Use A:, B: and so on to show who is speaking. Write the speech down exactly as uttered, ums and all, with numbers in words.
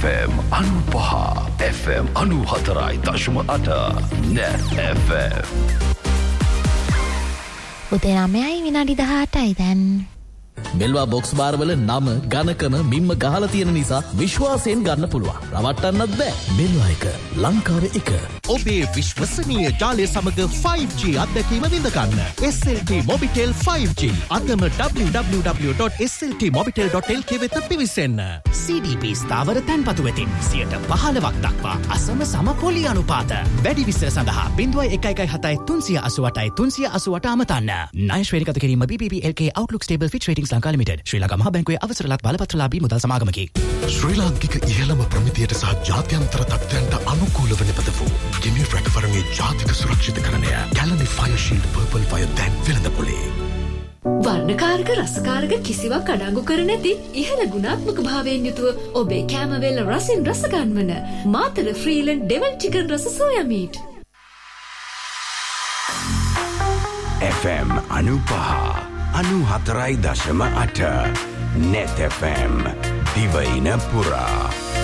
A: F M අනුපහ F M අනුහතරයි දශම අට Net F M.
B: උදේ නවයයි විනාඩි දහඅටයි දැන්.
C: මෙල්වා බොක්ස් බාරවල නම ගණකම මිම්ම ගහලා තියෙන නිසා විශ්වාසයෙන් ගන්න පුළුවන්. රවට්ටන්නත් බෑ. මෙල්වා එක ලංකාවේ එක.
D: ඔබේ විශ්වසනීය ජාලය සමග ෆයිව් ජී අත්දැකීම විඳ ගන්න. S L T Mobitel five G. අදම w w w dot s l t mobitel dot l k වෙත පිවිසෙන්න. C D B ස්ථාවර තැන්පතු වෙතින් සියයට පහළොවක් දක්වා අසම සම පොලි අනුපාත. වැඩි විස්තර සඳහා zero one one seven තුන්සිය අසූ අටයි තුන්සිය අසූ අට අමතන්න. ණය ශ්‍රේණිගත කිරීම B B B L K Outlook Stable Fitch Ratings Lanka limited. ශ්‍රී ලංකා මහා බැංකුවේ අවසරලත් බලපත්‍රලාභී මුදල් සමාගමකි.
E: ශ්‍රී ලාංකික ඉහළම ප්‍රමිතියට සහ ජාත්‍යන්තර තත්ත්වයන්ට අනුකූලව නිපද වූ ගිනි රැකවරණයේ ජාතික සුරක්ෂිතකරණය Kelani fire shield purple fire දැන් වෙළඳපොලේ.
F: වර්ණකාරක රසකාරක කිසිවක් අඩංගු කර නැති ඉහළ ගුණාත්මක භාවයෙන් යුතුව ඔබේ කෑමවේල රසින් රස ගන්වන මාතර ෆ්‍රීලන්ඩ් ඩෙවල් චිකන් රස සෝයා මීට්.
A: එෆ් එම් අනුපහ අනුහතරයි දශම අට Net එෆ් එම් දිවයින පුරා.